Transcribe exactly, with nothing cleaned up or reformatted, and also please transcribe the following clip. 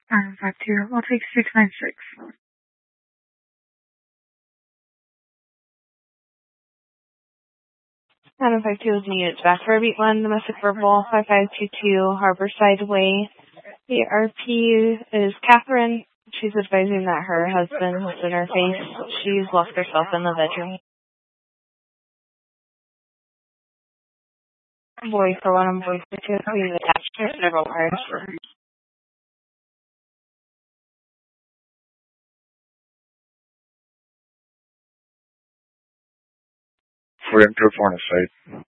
nine five two, I'll take six nine six. nine five two is needed. Back for beat one, domestic verbal, five five two two, Harborside Way. The R P is Catherine. She's advising that her husband was in her face. She's locked herself in the bedroom. Boy for one and boy for two. We've attached several wires for her. We're into a porno site.